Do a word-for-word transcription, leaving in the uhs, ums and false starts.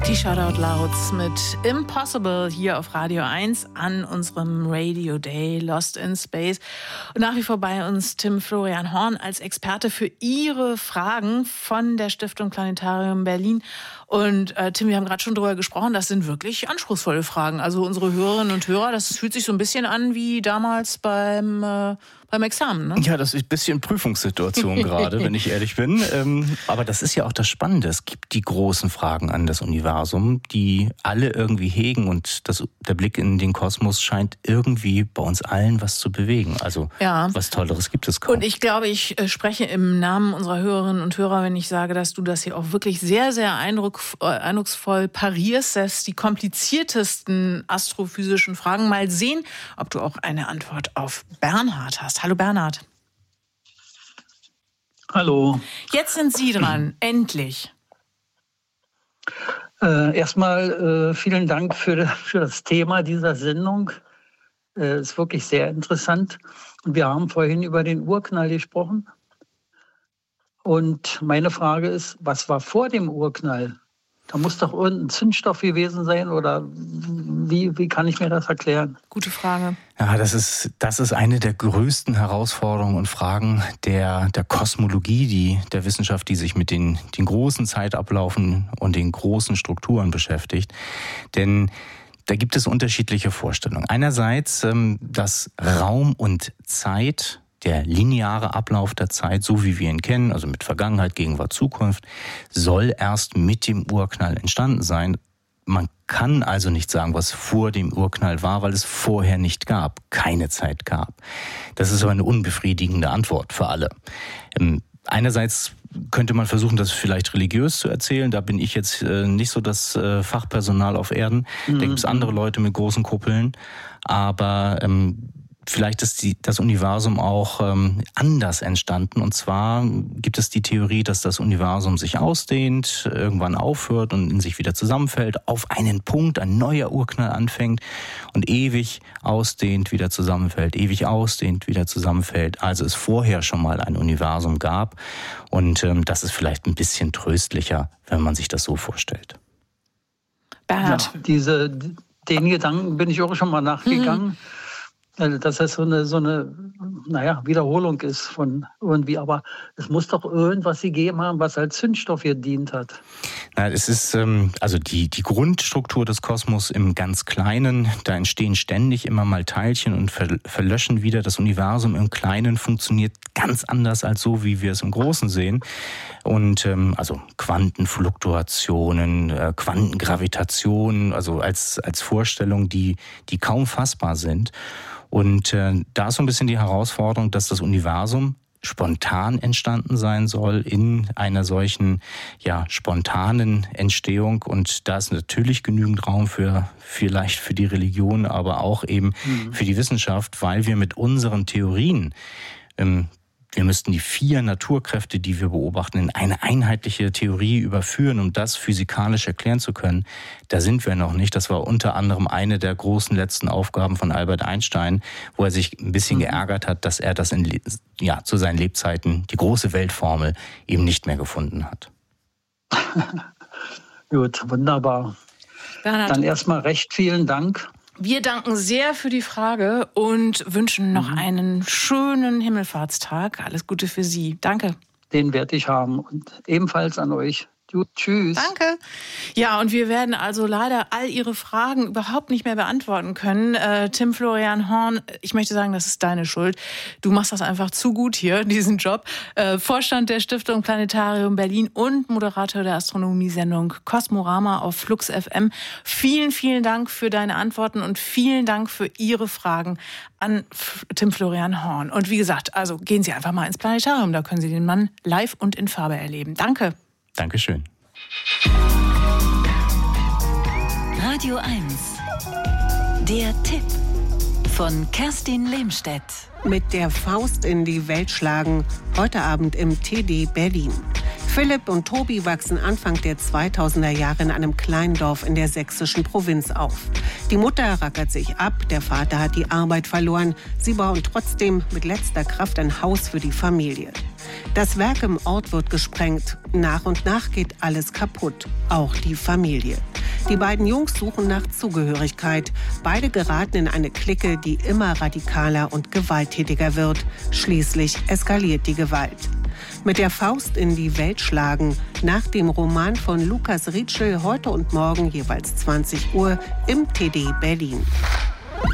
Die Shoutout Louds mit Impossible hier auf Radio eins an unserem Radio Day Lost in Space. Und nach wie vor bei uns Tim Florian Horn als Experte für Ihre Fragen von der Stiftung Planetarium Berlin. Und äh, Tim, wir haben gerade schon drüber gesprochen, das sind wirklich anspruchsvolle Fragen. Also unsere Hörerinnen und Hörer, das fühlt sich so ein bisschen an wie damals beim, äh, beim Examen, ne? Ja, das ist ein bisschen Prüfungssituation gerade, wenn ich ehrlich bin. Ähm, aber das ist ja auch das Spannende. Es gibt die großen Fragen an das Universum, die alle irgendwie hegen. Und das, der Blick in den Kosmos scheint irgendwie bei uns allen was zu bewegen. Also ja. Was Tolleres gibt es kaum. Und ich glaube, ich äh, spreche im Namen unserer Hörerinnen und Hörer, wenn ich sage, dass du das hier auch wirklich sehr, sehr eindrucksvoll eindrucksvoll parierst, selbst die kompliziertesten astrophysischen Fragen. Mal sehen, ob du auch eine Antwort auf Bernhard hast. Hallo Bernhard. Hallo. Jetzt sind Sie dran, endlich. Äh, erstmal äh, vielen Dank für, für das Thema dieser Sendung. Äh, ist wirklich sehr interessant. Und wir haben vorhin über den Urknall gesprochen. Und meine Frage ist, was war vor dem Urknall? Da muss doch irgendein Zündstoff gewesen sein, oder wie, wie kann ich mir das erklären? Gute Frage. Ja, das ist, das ist eine der größten Herausforderungen und Fragen der, der Kosmologie, die, der Wissenschaft, die sich mit den, den großen Zeitablaufen und den großen Strukturen beschäftigt. Denn da gibt es unterschiedliche Vorstellungen. Einerseits, dass Raum und Zeit, der lineare Ablauf der Zeit, so wie wir ihn kennen, also mit Vergangenheit, Gegenwart, Zukunft, soll erst mit dem Urknall entstanden sein. Man kann also nicht sagen, was vor dem Urknall war, weil es vorher nicht gab, keine Zeit gab. Das ist aber eine unbefriedigende Antwort für alle. Einerseits könnte man versuchen, das vielleicht religiös zu erzählen. Da bin ich jetzt nicht so das Fachpersonal auf Erden. Mhm. Da gibt es andere Leute mit großen Kuppeln. Aber ähm, vielleicht ist die, das Universum auch ähm, anders entstanden. Und zwar gibt es die Theorie, dass das Universum sich ausdehnt, irgendwann aufhört und in sich wieder zusammenfällt, auf einen Punkt, ein neuer Urknall anfängt und ewig ausdehnt, wieder zusammenfällt, ewig ausdehnt, wieder zusammenfällt. Also es vorher schon mal ein Universum gab. Und ähm, das ist vielleicht ein bisschen tröstlicher, wenn man sich das so vorstellt. Bernhard. Ja, diese, den Gedanken bin ich auch schon mal nachgegangen. Mhm. Dass das so eine, so eine naja, Wiederholung ist von irgendwie. Aber es muss doch irgendwas gegeben haben, was als Zündstoff gedient hat. Na, es ist ähm, also die, die Grundstruktur des Kosmos im ganz Kleinen. Da entstehen ständig immer mal Teilchen und ver- verlöschen wieder. Das Universum im Kleinen funktioniert ganz anders als so, wie wir es im Großen sehen. Und ähm, also Quantenfluktuationen, äh, Quantengravitation, also als, als Vorstellung, die, die kaum fassbar sind. Und äh, da ist so ein bisschen die Herausforderung, dass das Universum spontan entstanden sein soll in einer solchen ja spontanen Entstehung. Und da ist natürlich genügend Raum für vielleicht für die Religion, aber auch eben mhm. für die Wissenschaft, weil wir mit unseren Theorien ähm, wir müssten die vier Naturkräfte, die wir beobachten, in eine einheitliche Theorie überführen, um das physikalisch erklären zu können. Da sind wir noch nicht. Das war unter anderem eine der großen letzten Aufgaben von Albert Einstein, wo er sich ein bisschen geärgert hat, dass er das in, ja, zu seinen Lebzeiten, die große Weltformel, eben nicht mehr gefunden hat. Gut, wunderbar. Bernhard. Dann erstmal recht vielen Dank. Wir danken sehr für die Frage und wünschen noch mhm. einen schönen Himmelfahrtstag. Alles Gute für Sie. Danke. Den werde ich haben und ebenfalls an euch. Gut, tschüss. Danke. Ja, und wir werden also leider all Ihre Fragen überhaupt nicht mehr beantworten können. Äh, Tim Florian Horn, ich möchte sagen, das ist deine Schuld. Du machst das einfach zu gut hier, diesen Job. Äh, Vorstand der Stiftung Planetarium Berlin und Moderator der Astronomiesendung Kosmorama auf Flux F M. Vielen, vielen Dank für deine Antworten und vielen Dank für Ihre Fragen an F- Tim Florian Horn. Und wie gesagt, also gehen Sie einfach mal ins Planetarium, da können Sie den Mann live und in Farbe erleben. Danke. Dankeschön. Radio eins. Der Tipp von Kerstin Lehmstedt. Mit der Faust in die Welt schlagen, heute Abend im T D Berlin. Philipp und Tobi wachsen Anfang der zweitausender Jahre in einem kleinen Dorf in der sächsischen Provinz auf. Die Mutter rackert sich ab, der Vater hat die Arbeit verloren. Sie bauen trotzdem mit letzter Kraft ein Haus für die Familie. Das Werk im Ort wird gesprengt. Nach und nach geht alles kaputt, auch die Familie. Die beiden Jungs suchen nach Zugehörigkeit. Beide geraten in eine Clique, die immer radikaler und gewalttätiger wird. Schließlich eskaliert die Gewalt. Mit der Faust in die Welt schlagen, nach dem Roman von Lukas Rietschel, heute und morgen jeweils zwanzig Uhr im T D Berlin.